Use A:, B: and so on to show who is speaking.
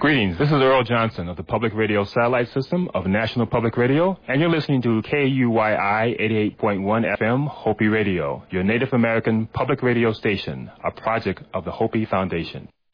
A: Greetings, this is Earl Johnson of the Public Radio Satellite System of National Public Radio, and you're listening to KUYI 88.1 FM Hopi Radio, your Native American public radio station, a project of the Hopi Foundation.